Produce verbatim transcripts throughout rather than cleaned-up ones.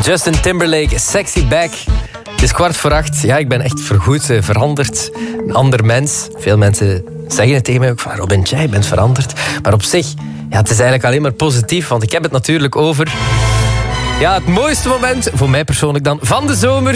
Justin Timberlake, Sexy Back. Het is kwart voor acht. Ja, ik ben echt voorgoed uh, veranderd. Een ander mens. Veel mensen zeggen het tegen mij ook van... Robin, jij bent veranderd. Maar op zich, ja, het is eigenlijk alleen maar positief. Want ik heb het natuurlijk over... Ja, het mooiste moment, voor mij persoonlijk dan, van de zomer.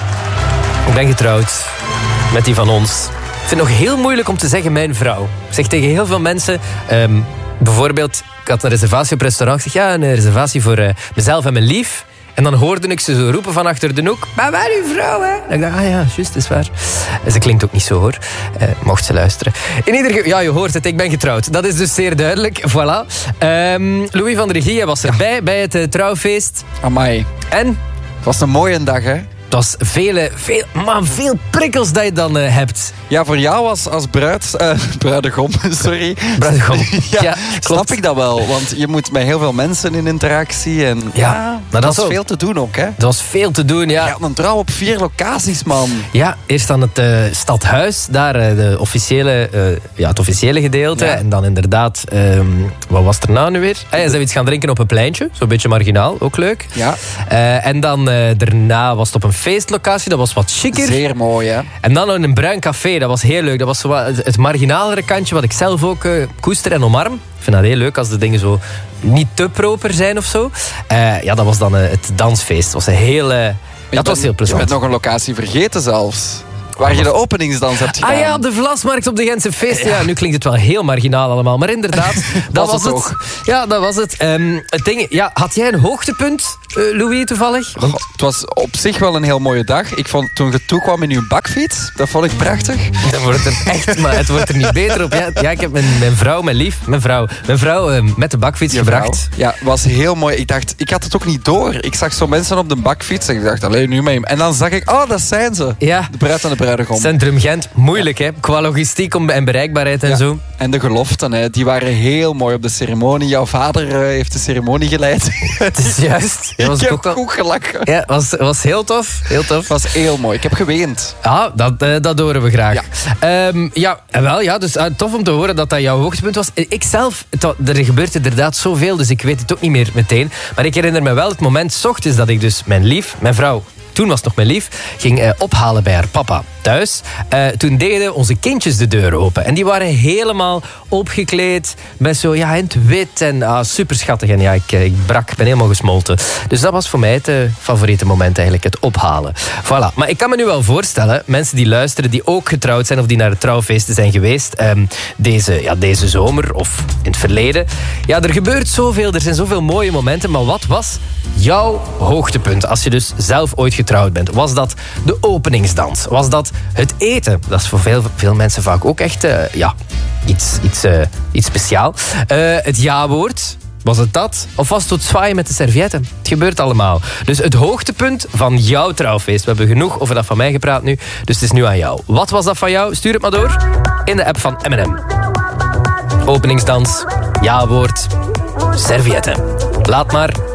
Ik ben getrouwd met die van ons. Ik vind het nog heel moeilijk om te zeggen mijn vrouw. Ik zeg tegen heel veel mensen... Um, bijvoorbeeld, ik had een reservatie op restaurant. Ik zeg, ja, een reservatie voor uh, mezelf en mijn lief. En dan hoorde ik ze zo roepen van achter de hoek. Maar waar uw vrouw, hè? En ik dacht, ah ja, juist, is waar. En ze klinkt ook niet zo, hoor. Uh, mocht ze luisteren. In ieder geval, ja, je hoort het, ik ben getrouwd. Dat is dus zeer duidelijk. Voilà. Um, Louis van der Regie was erbij ja. bij het uh, trouwfeest. Amai. En? Het was een mooie dag, hè? Het was vele, veel, man, veel prikkels dat je dan uh, hebt. Ja, voor jou als, als bruid, uh, bruidegom, sorry. Bruidegom, ja, ja snap ik dat wel. Want je moet met heel veel mensen in interactie. En, ja, ja dat, dat was veel te doen ook, hè? Dat was veel te doen, ja. Je had een trouw op vier locaties, man. Ja, eerst aan het uh, stadhuis, daar uh, de officiële, uh, ja, het officiële gedeelte. Ja. En dan inderdaad, um, wat was er nou nu weer? Ah, ja, zijn we iets gaan drinken op een pleintje, zo'n beetje marginaal, ook leuk. Ja. Uh, en dan uh, daarna was het op een feestlocatie, dat was wat chiquer. Zeer mooi, hè? En dan in een bruin café, dat was heel leuk. Dat was zo wat het marginalere kantje, wat ik zelf ook uh, koester en omarm. Ik vind dat heel leuk als de dingen zo niet te proper zijn of zo. Uh, ja, dat was dan uh, het dansfeest. Het was een heel, uh, ja, het was heel plezant. Je bent nog een locatie vergeten zelfs. Waar je de openingsdans hebt gedaan. Ah ja, de Vlasmarkt op de Gentse feest. Ja. ja, nu klinkt het wel heel marginaal allemaal. Maar inderdaad, dat was, was het. het. Ja, dat was het. Um, het ding, ja, had jij een hoogtepunt, uh, Louis, toevallig? Want... Goh, het was op zich wel een heel mooie dag. Ik vond, toen je toekwam in uw bakfiets, dat vond ik prachtig. Dat wordt er echt, maar het wordt er niet beter op. Ja, ja ik heb mijn, mijn vrouw, mijn lief, mijn vrouw, mijn vrouw uh, met de bakfiets Je gebracht. Vrouw. Ja, was heel mooi. Ik dacht, ik had het ook niet door. Ik zag zo mensen op de bakfiets en ik dacht, alleen nu met hem. En dan zag ik, oh, dat zijn ze. Ja. De bruid en de bruidegom. Centrum Gent, moeilijk ja. hè, qua logistiek en bereikbaarheid en ja. zo. En de geloften, hè, die waren heel mooi op de ceremonie. Jouw vader uh, heeft de ceremonie geleid. Het is juist. Ja, was ik heb ook goed gelachen. Ja, was, was heel tof. Heel tof. Was heel mooi. Ik heb geweend. Ah, dat, uh, dat horen we graag. Ja, um, ja wel, ja, dus uh, tof om te horen dat dat jouw hoogtepunt was. Ik zelf, het, er gebeurt inderdaad zoveel, dus ik weet het ook niet meer meteen. Maar ik herinner me wel het moment 's ochtends dat ik dus mijn lief, mijn vrouw... Toen was het nog mijn lief, ging uh, ophalen bij haar papa thuis. Uh, toen deden onze kindjes de deur open. En die waren helemaal opgekleed met zo ja, in het wit. En uh, super schattig. En ja, ik, ik brak, ben helemaal gesmolten. Dus dat was voor mij het uh, favoriete moment eigenlijk, het ophalen. Voilà. Maar ik kan me nu wel voorstellen, mensen die luisteren, die ook getrouwd zijn of die naar de trouwfeesten zijn geweest, um, deze, ja, deze zomer of in het verleden. Ja, er gebeurt zoveel, er zijn zoveel mooie momenten. Maar wat was jouw hoogtepunt als je dus zelf ooit getrouwd bent? Was dat de openingsdans? Was dat het eten? Dat is voor veel, veel mensen vaak ook echt uh, ja, iets, iets, uh, iets speciaal. Uh, het ja-woord, was het dat? Of was het het zwaaien met de servietten? Het gebeurt allemaal. Dus het hoogtepunt van jouw trouwfeest. We hebben genoeg over dat van mij gepraat nu. Dus het is nu aan jou. Wat was dat van jou? Stuur het maar door in de app van M en M. Openingsdans, ja-woord, servietten. Laat maar